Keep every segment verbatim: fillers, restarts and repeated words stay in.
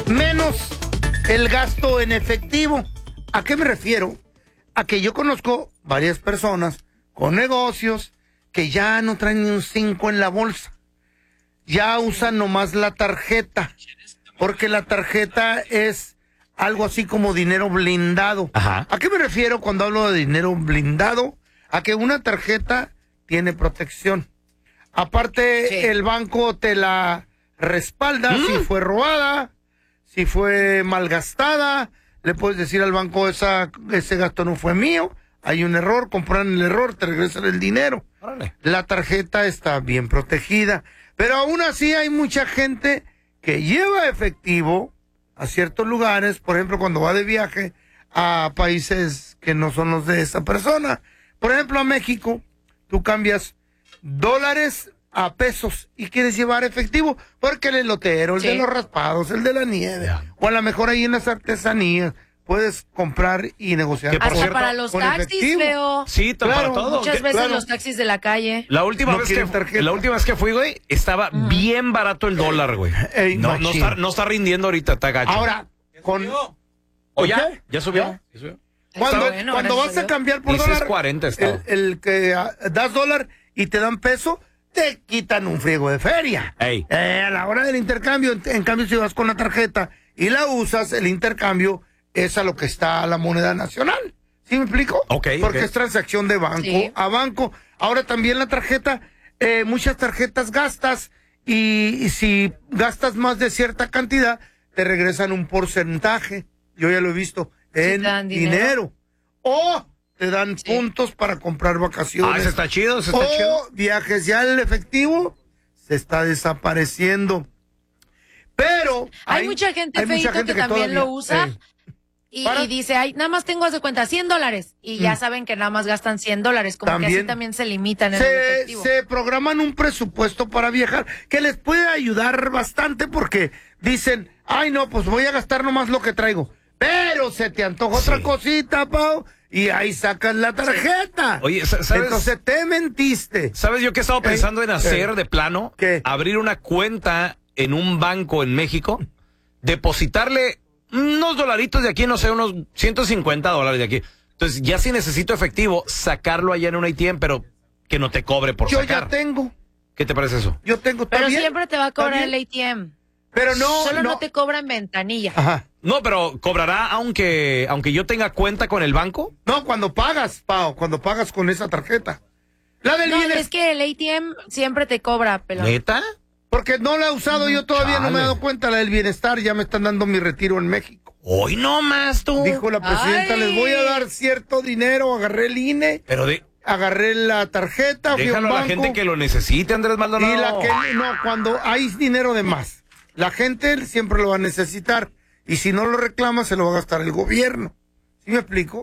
menos el gasto en efectivo. ¿A qué me refiero? A que yo conozco varias personas con negocios que ya no traen ni un cinco en la bolsa. Ya usan nomás la tarjeta, porque la tarjeta es algo así como dinero blindado. Ajá. ¿A qué me refiero cuando hablo de dinero blindado? A que una tarjeta tiene protección. Aparte, sí. El banco te la respalda ¿Mm? Si fue robada, si fue malgastada. Le puedes decir al banco, esa, ese gasto no fue mío, hay un error, compran el error, te regresan el dinero. Órale. La tarjeta está bien protegida. Pero aún así hay mucha gente que lleva efectivo a ciertos lugares, por ejemplo, cuando va de viaje a países que no son los de esa persona. Por ejemplo, a México, tú cambias dólares a pesos y quieres llevar efectivo, porque el elotero, el sí. de los raspados, el de la nieve, yeah. o a lo mejor ahí en las artesanías, puedes comprar y negociar. Hasta cierto, para los taxis, veo. Sí, claro, para todo. Muchas que, veces claro. los taxis de la calle. La última, no vez que, la última vez que fui, güey, estaba uh-huh. bien barato el dólar, güey. Ey, no, no, está, no está rindiendo ahorita, está gacho. Ahora, con... ¿O ya? ¿Ya subió? ¿Ya subió? Cuando, bueno, cuando vas a cambiar por dólar, cuarenta el, el que uh, das dólar y te dan peso, te quitan un friego de feria. Ey. Eh, a la hora del intercambio, en, en cambio, si vas con la tarjeta y la usas, el intercambio es a lo que está la moneda nacional. ¿Sí me explico? Okay, Porque okay. es transacción de banco sí. a banco. Ahora también la tarjeta, eh, muchas tarjetas gastas y, y si gastas más de cierta cantidad, te regresan un porcentaje. Yo ya lo he visto en sí, dinero. dinero. O te dan sí. puntos para comprar vacaciones. Ah, eso está chido, eso está o chido. Viajes. Ya el efectivo se está desapareciendo. Pero hay, hay mucha gente, hay feito, mucha gente que, que también todavía, lo usa. Eh, Y, y dice, ay, nada más tengo, haz de cuenta, cien dólares. Y mm. ya saben que nada más gastan cien dólares. Como también, que así también se limitan en se, el efectivo. Se programan un presupuesto para viajar que les puede ayudar bastante porque dicen, ay, no, pues voy a gastar nomás lo que traigo. Pero se te antoja sí. otra cosita, Pau, y ahí sacas la tarjeta. Sí. Oye, ¿sabes? Entonces te mentiste. ¿Sabes yo qué he estado pensando ¿Eh? en hacer ¿Eh? de plano? ¿Qué? Abrir una cuenta en un banco en México, depositarle unos dolaritos de aquí, no sé, unos ciento cincuenta dólares de aquí. Entonces, ya si necesito efectivo, sacarlo allá en un A T M, pero que no te cobre por Yo sacar. Yo ya tengo. ¿Qué te parece eso? Yo tengo Pero también. siempre te va a cobrar el A T M. Pero no. Solo no, no te cobran ventanilla. Ajá. No, pero ¿cobrará aunque aunque yo tenga cuenta con el banco? No, cuando pagas, Pau, cuando pagas con esa tarjeta. La del no, bienes... es que el A T M siempre te cobra, pelón. ¿Neta? Porque no la he usado, mm, yo todavía chale. No me he dado cuenta, la del bienestar, ya me están dando mi retiro en México. Hoy no más tú. Dijo la presidenta, Ay. les voy a dar cierto dinero, agarré el I N E. Pero de... Agarré la tarjeta, déjalo fui a un banco, a la gente que lo necesite, Andrés Maldonado. Y la que no, cuando hay dinero de más, la gente siempre lo va a necesitar. Y si no lo reclama, se lo va a gastar el gobierno. ¿Sí me explico?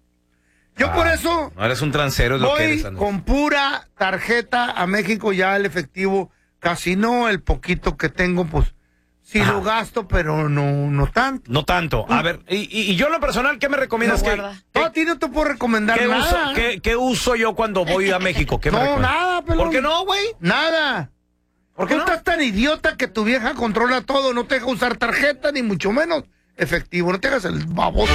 Yo ah, por eso... No eres un transero, es lo que eres, Andrés. Con pura tarjeta a México, ya el efectivo casi no, el poquito que tengo, pues sí Ajá. lo gasto, pero no no tanto. No tanto. A ver, y, y, y yo en lo personal, ¿qué me recomiendas? No, que, no, a ti no te puedo recomendar ¿qué nada. Uso, ¿qué, ¿Qué uso yo cuando voy a México? ¿Qué no, me nada, pelón. ¿Por qué no, güey? Nada. ¿Por qué Tú no? estás tan idiota que tu vieja controla todo, no te deja usar tarjeta, ni mucho menos efectivo, no te hagas el baboso.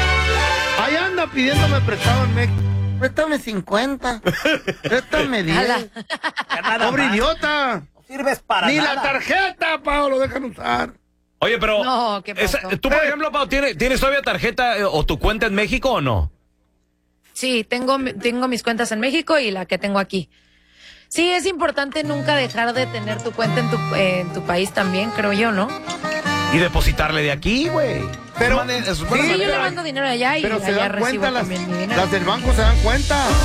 Ahí anda pidiéndome prestado en México. Préstame cincuenta. Préstame diez. Pobre idiota. No sirves para Ni nada. la tarjeta, Pau, lo dejan usar. Oye, pero... No, ¿qué pasó? Esa, tú, por ejemplo, Pau, ¿tienes, ¿tienes todavía tarjeta eh, o tu cuenta en México o no? Sí, tengo, tengo mis cuentas en México y la que tengo aquí. Sí, es importante nunca dejar de tener tu cuenta en tu, eh, en tu país también, creo yo, ¿no? Y depositarle de aquí, güey. Pero sí, yo le mando dinero allá y pero allá se dan recibo cuenta las, también mi dinero. las del banco se dan cuenta.